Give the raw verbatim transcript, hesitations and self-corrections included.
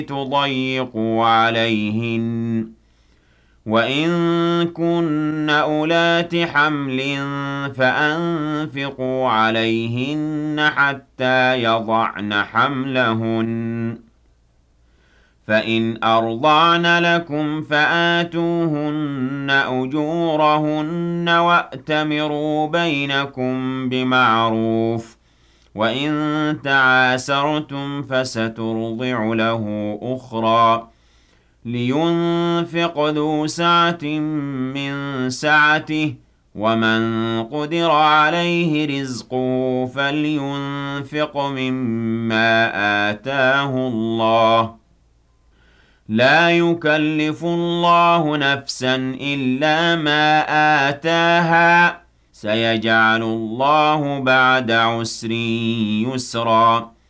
تضيقوا عليهن وإن كن أولات حمل فأنفقوا عليهن حتى يضعن حملهن فإن أرضعن لكم فآتوهن أجورهن وأتمروا بينكم بمعروف وإن تعاسرتم فسترضع له أخرى لينفق ذو سعة من سعته ومن قدر عليه رزقه فلينفق مما آتاه الله لا يكلف الله نفسا إلا ما آتاها سيجعل الله بعد عسر يسرا